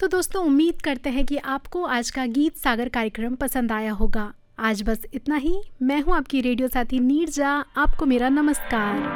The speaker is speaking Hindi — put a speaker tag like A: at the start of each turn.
A: तो दोस्तों उम्मीद करते हैं कि आपको आज का गीत सागर कार्यक्रम पसंद आया होगा। आज बस इतना ही। मैं हूं आपकी रेडियो साथी नीरजा। आपको मेरा नमस्कार।